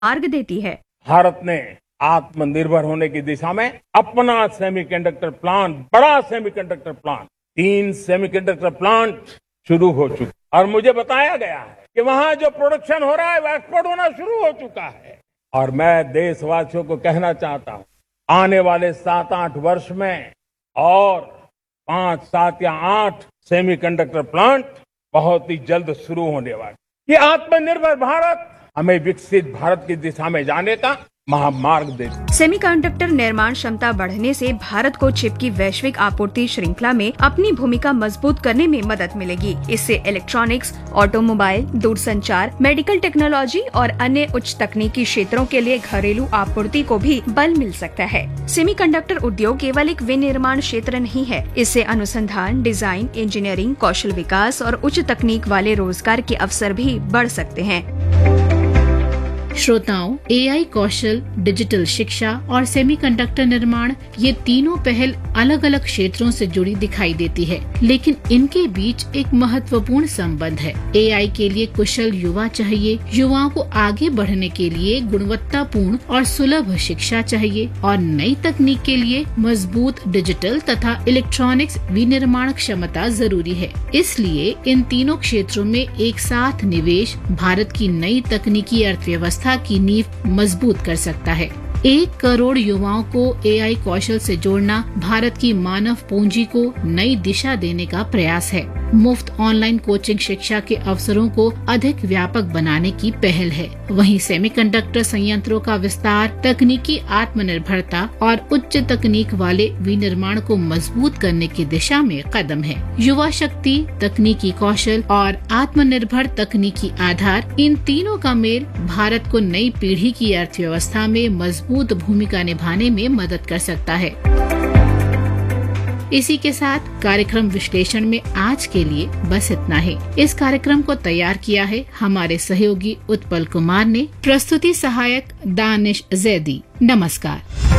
मार्ग देती है। भारत ने आत्मनिर्भर होने की दिशा में अपना सेमीकंडक्टर प्लांट, बड़ा सेमीकंडक्टर प्लांट, 3 सेमीकंडक्टर प्लांट शुरू हो चुके और मुझे बताया गया है कि वहां जो प्रोडक्शन हो रहा है वो एक्सपोर्ट होना शुरू हो चुका है। और मैं देशवासियों को कहना चाहता हूं, आने वाले 7-8 वर्ष में और 5, 7 या 8 सेमीकंडक्टर प्लांट बहुत ही जल्द शुरू होने वाले। ये आत्मनिर्भर भारत हमें विकसित भारत की दिशा में जाने का महामार्ग देती। सेमीकंडक्टर निर्माण क्षमता बढ़ने से भारत को चिप की वैश्विक आपूर्ति श्रृंखला में अपनी भूमिका मजबूत करने में मदद मिलेगी। इससे इलेक्ट्रॉनिक्स, ऑटोमोबाइल, दूरसंचार, मेडिकल टेक्नोलॉजी और अन्य उच्च तकनीकी क्षेत्रों के लिए घरेलू आपूर्ति को भी बल मिल सकता है। सेमीकंडक्टर उद्योग केवल एक विनिर्माण क्षेत्र नहीं है, इससे अनुसंधान, डिजाइन, इंजीनियरिंग, कौशल विकास और उच्च तकनीक वाले रोजगार के अवसर भी बढ़ सकते हैं। श्रोताओं, एआई कौशल, डिजिटल शिक्षा और सेमीकंडक्टर निर्माण, ये तीनों पहल अलग अलग क्षेत्रों से जुड़ी दिखाई देती है, लेकिन इनके बीच एक महत्वपूर्ण संबंध है। एआई के लिए कुशल युवा चाहिए, युवाओं को आगे बढ़ने के लिए गुणवत्तापूर्ण और सुलभ शिक्षा चाहिए और नई तकनीक के लिए मजबूत डिजिटल तथा इलेक्ट्रॉनिक्स विनिर्माण क्षमता जरूरी है। इसलिए इन तीनों क्षेत्रों में एक साथ निवेश भारत की नई तकनीकी अर्थव्यवस्था की नींव मजबूत कर सकता है। 1 करोड़ युवाओं को एआई कौशल से जोड़ना भारत की मानव पूंजी को नई दिशा देने का प्रयास है। मुफ्त ऑनलाइन कोचिंग शिक्षा के अवसरों को अधिक व्यापक बनाने की पहल है। वहीं सेमीकंडक्टर संयंत्रों का विस्तार तकनीकी आत्मनिर्भरता और उच्च तकनीक वाले विनिर्माण को मजबूत करने की दिशा में कदम है। युवा शक्ति, तकनीकी कौशल और आत्मनिर्भर तकनीकी आधार, इन तीनों का मेल भारत को नई पीढ़ी की अर्थव्यवस्था में मजबूत भूमिका निभाने में मदद कर सकता है। इसी के साथ कार्यक्रम विश्लेषण में आज के लिए बस इतना ही। इस कार्यक्रम को तैयार किया है हमारे सहयोगी उत्पल कुमार ने। प्रस्तुति सहायक दानिश जैदी। नमस्कार।